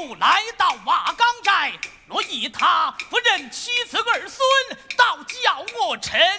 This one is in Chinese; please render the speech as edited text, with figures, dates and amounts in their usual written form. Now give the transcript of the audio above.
主来到瓦岗寨，若以他夫人妻子儿孙，倒叫我臣